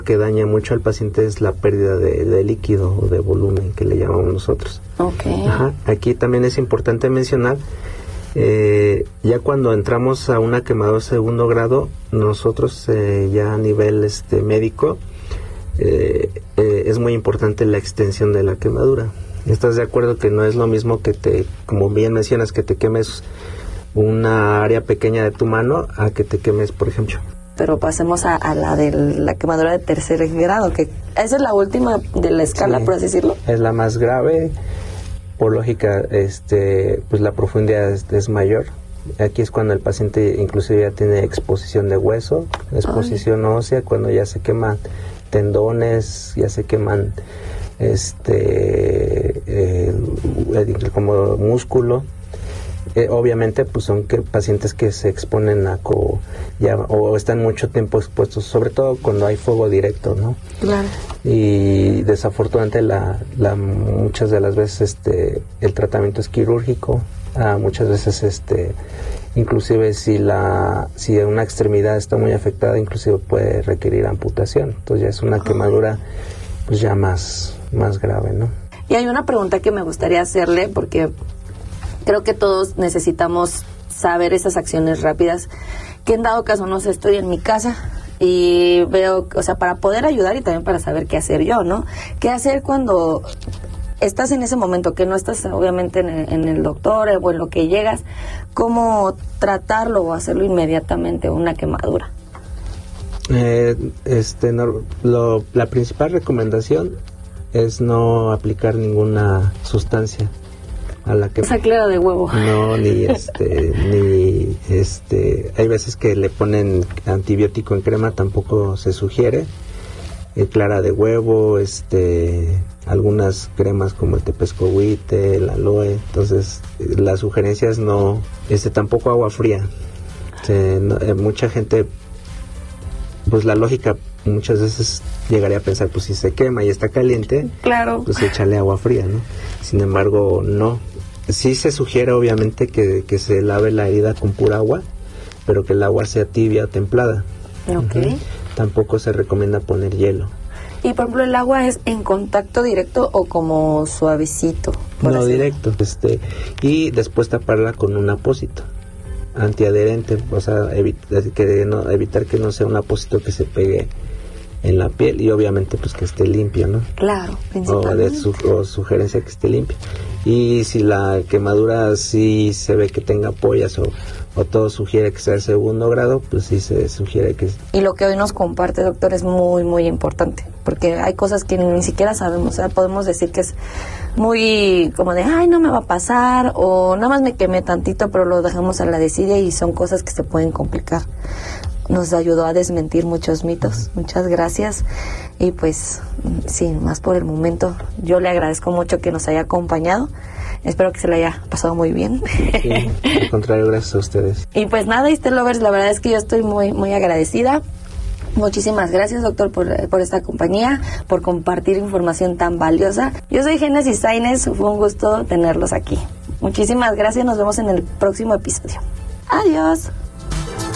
que daña mucho al paciente es la pérdida de líquido o de volumen, que le llamamos nosotros. Okay. Ajá. Aquí también es importante mencionar, ya cuando entramos a una quemadura segundo grado, nosotros ya a nivel médico, es muy importante la extensión de la quemadura. ¿Estás de acuerdo que no es lo mismo que como bien mencionas, que te quemes una área pequeña de tu mano a que te quemes, por ejemplo? Pero pasemos a la de la quemadura de tercer grado, que esa es la última de la escala, sí, por así decirlo. Es la más grave. Por lógica, pues la profundidad es mayor. Aquí es cuando el paciente inclusive ya tiene exposición de hueso, exposición ósea, cuando ya se queman tendones, ya se queman como músculo. Obviamente pues son pacientes que se exponen o están mucho tiempo expuestos, sobre todo cuando hay fuego directo, ¿no? Claro. Y desafortunadamente muchas de las veces el tratamiento es quirúrgico. Muchas veces inclusive si una extremidad está muy afectada, inclusive puede requerir amputación. Entonces ya es una quemadura pues ya más grave, ¿no? Y hay una pregunta que me gustaría hacerle, porque creo que todos necesitamos saber esas acciones rápidas, que en dado caso, no sé, estoy en mi casa y veo, o sea, para poder ayudar y también para saber qué hacer yo, ¿no? ¿Qué hacer cuando estás en ese momento, que no estás obviamente en el doctor o en lo que llegas? ¿Cómo tratarlo o hacerlo inmediatamente, una quemadura? La principal recomendación es no aplicar ninguna sustancia a la que... Esa clara de huevo. No, hay veces que le ponen antibiótico en crema, tampoco se sugiere. Clara de huevo, algunas cremas como el tepescohuite, el aloe. Entonces, las sugerencias no, tampoco agua fría. Mucha gente, pues la lógica muchas veces llegaría a pensar, pues si se quema y está caliente, claro, pues échale agua fría, ¿no? Sin embargo, no. Sí se sugiere obviamente que se lave la herida con pura agua, pero que el agua sea tibia o templada. Okay. Tampoco se recomienda poner hielo. Y por ejemplo, ¿el agua es en contacto directo o como suavecito? No, directo. Y después taparla con un apósito antiadherente, o sea, evitar que no sea un apósito que se pegue en la piel, y obviamente pues que esté limpio, ¿no? Claro, principalmente. O sugerencia que esté limpio. Y si la quemadura sí se ve que tenga ampollas o todo sugiere que sea el segundo grado, pues sí se sugiere que... Y lo que hoy nos comparte, doctor, es muy, muy importante, porque hay cosas que ni siquiera sabemos. O sea, podemos decir que es muy como de, ay, no me va a pasar, o nada más me quemé tantito, pero lo dejamos a la desidia y son cosas que se pueden complicar. Nos ayudó a desmentir muchos mitos. Muchas gracias. Y pues, sí, más por el momento, yo le agradezco mucho que nos haya acompañado. Espero que se le haya pasado muy bien. Sí, al contrario, gracias a ustedes. Y pues nada, Lovers, la verdad es que yo estoy muy, muy agradecida. Muchísimas gracias, doctor, por esta compañía, por compartir información tan valiosa. Yo soy Génesis Sainz, fue un gusto tenerlos aquí. Muchísimas gracias, nos vemos en el próximo episodio. Adiós.